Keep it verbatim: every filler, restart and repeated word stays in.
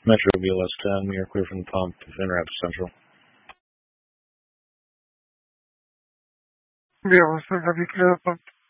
Metro B L S ten, we are clear from the pump, Finrap Central. B L S ten, have you clear the pump?